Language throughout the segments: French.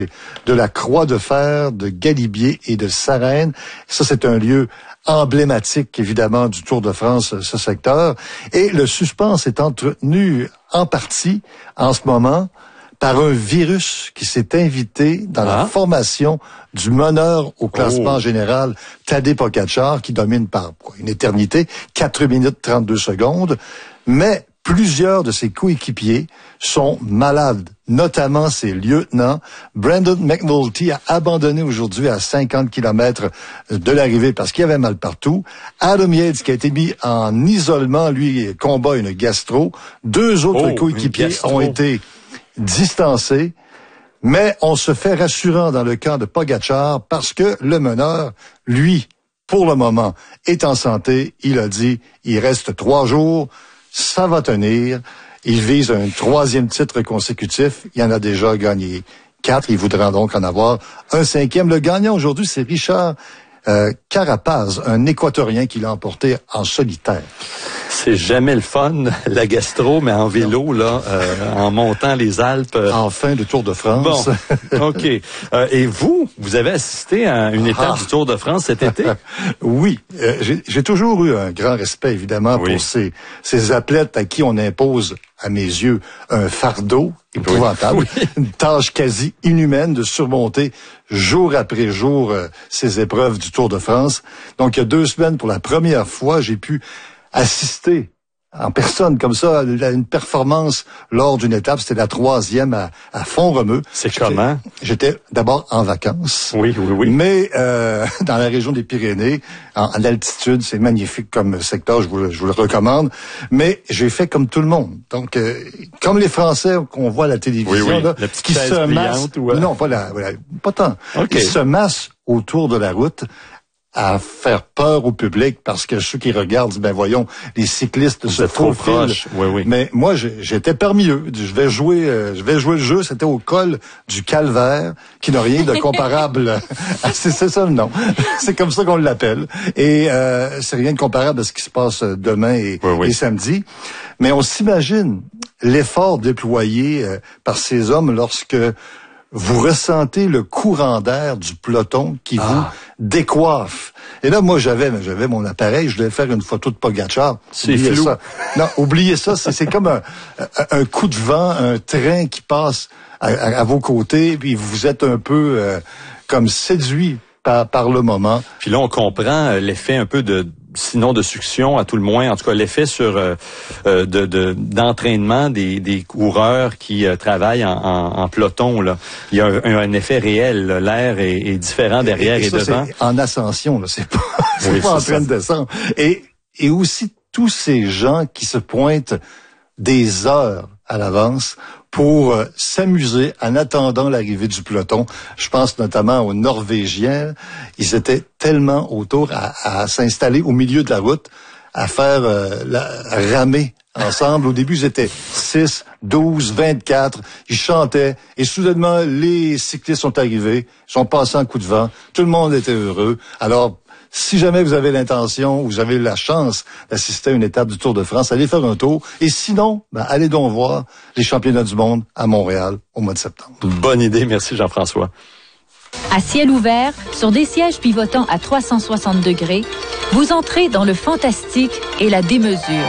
de la Croix de Fer, de Galibier et de Sarenne. Ça, c'est un lieu emblématique, évidemment, du Tour de France, ce secteur. Et le suspense est entretenu en partie, en ce moment, par un virus qui s'est invité dans la formation du meneur au classement général, Tadej Pogačar, qui domine par une éternité, 4 minutes 32 secondes. Mais plusieurs de ses coéquipiers sont malades, notamment ses lieutenants. Brandon McNulty a abandonné aujourd'hui à 50 km de l'arrivée parce qu'il avait mal partout. Adam Yates, qui a été mis en isolement, lui, combat une gastro. 2 autres coéquipiers ont été distancés. Mais on se fait rassurant dans le camp de Pogačar parce que le meneur, lui, pour le moment, est en santé. Il a dit, il reste 3 jours. Ça va tenir. Il vise un 3e titre consécutif. Il en a déjà gagné 4. Il voudra donc en avoir un 5e. Le gagnant aujourd'hui, c'est Richard Carapaz, un Équatorien qui l'a emporté en solitaire. C'est jamais le fun, la gastro, mais en vélo, là, en montant les Alpes. En fin de Tour de France. Bon, OK. Et vous avez assisté à une étape du Tour de France cet été? Oui. J'ai toujours eu un grand respect, évidemment, pour ces athlètes à qui on impose, à mes yeux, un fardeau épouvantable, une tâche quasi inhumaine de surmonter jour après jour ces épreuves du Tour de France. Donc, il y a 2 semaines, pour la première fois, j'ai pu assister en personne comme ça à une performance lors d'une étape. C'était la 3e à Font-Romeu. C'est comment? J'étais d'abord en vacances. Oui. Mais dans la région des Pyrénées, en altitude, c'est magnifique comme secteur, je vous le recommande. Mais j'ai fait comme tout le monde. Donc, comme les Français qu'on voit à la télévision, là, qui se massent. Non, pas tant. Qui se massent autour de la route à faire peur au public parce que ceux qui regardent disent, ben voyons, les cyclistes se faufilent. Mais moi, j'étais parmi eux. Je vais jouer le jeu. C'était au col du Calvaire, qui n'a rien de comparable. C'est ça le nom. C'est comme ça qu'on l'appelle. Et c'est rien de comparable à ce qui se passe demain et samedi. Mais on s'imagine l'effort déployé par ces hommes lorsque vous ressentez le courant d'air du peloton qui vous décoiffe. Et là, moi, j'avais mon appareil, je devais faire une photo de Pogačar. C'est flou. Ça. Non, oubliez ça, c'est comme un coup de vent, un train qui passe à vos côtés, puis vous êtes un peu comme séduit par le moment. Puis là, on comprend l'effet un peu sinon de succion, à tout le moins, en tout cas l'effet sur d'entraînement des coureurs qui travaillent en peloton. Là. Il y a un effet réel. Là. L'air est différent derrière et ça, devant. C'est en ascension, là. C'est pas en train de descendre. Et aussi tous ces gens qui se pointent des heures à l'avance pour s'amuser en attendant l'arrivée du peloton. Je pense notamment aux Norvégiens. Ils étaient tellement autour à s'installer au milieu de la route, à faire ramer ensemble. Au début, ils étaient 6, 12, 24. Ils chantaient. Et soudainement, les cyclistes sont arrivés, sont passés en coup de vent. Tout le monde était heureux. Alors, si jamais vous avez l'intention, vous avez la chance d'assister à une étape du Tour de France, allez faire un tour. Et sinon, allez donc voir les championnats du monde à Montréal au mois de septembre. Bonne idée. Merci Jean-François. À ciel ouvert, sur des sièges pivotants à 360 degrés, vous entrez dans le fantastique et la démesure.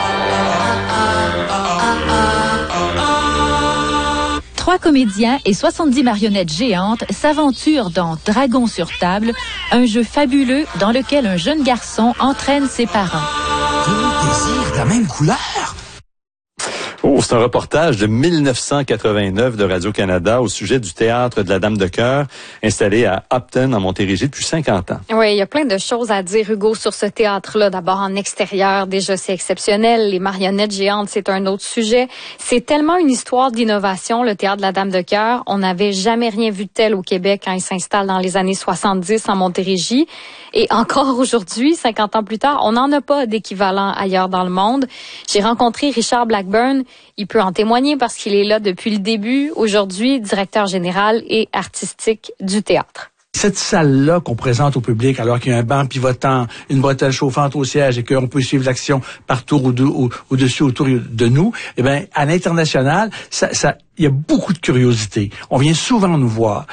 Trois comédiens et 70 marionnettes géantes s'aventurent dans Dragon sur table, un jeu fabuleux dans lequel un jeune garçon entraîne ses parents. Deux désirs de la même couleur? Oh, c'est un reportage de 1989 de Radio-Canada au sujet du théâtre de la Dame de Cœur, installé à Upton, en Montérégie, depuis 50 ans. Oui, il y a plein de choses à dire, Hugo, sur ce théâtre-là. D'abord, en extérieur, déjà, c'est exceptionnel. Les marionnettes géantes, c'est un autre sujet. C'est tellement une histoire d'innovation, le théâtre de la Dame de Cœur. On n'avait jamais rien vu de tel au Québec quand il s'installe dans les années 70 en Montérégie. Et encore aujourd'hui, 50 ans plus tard, on n'en a pas d'équivalent ailleurs dans le monde. J'ai rencontré Richard Blackburn. Il peut en témoigner parce qu'il est là depuis le début, aujourd'hui directeur général et artistique du théâtre. Cette salle-là qu'on présente au public, alors qu'il y a un banc pivotant, une bretelle chauffante au siège et qu'on peut suivre l'action partout au-dessus, autour de nous, eh bien, à l'international, il y a beaucoup de curiosité. On vient souvent nous voir.